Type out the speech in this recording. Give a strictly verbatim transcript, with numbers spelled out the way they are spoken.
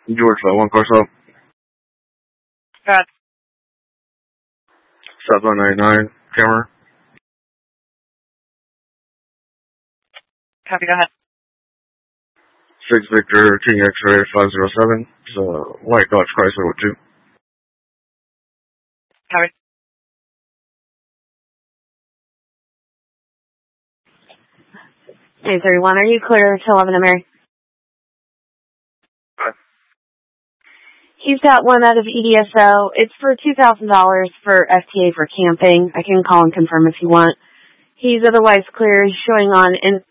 George, uh, one car stop. Got Southbound ninety-nine, camera. Copy, go ahead. six Victor, King X-ray five zero seven. It's a white Dodge Chrysler with two. Copy. eight thirty-one, are you clear to eleven to Mary? Hi. He's got one out of E D S O. It's for two thousand dollars for F T A for camping. I can call and confirm if you want. He's otherwise clear. He's showing on in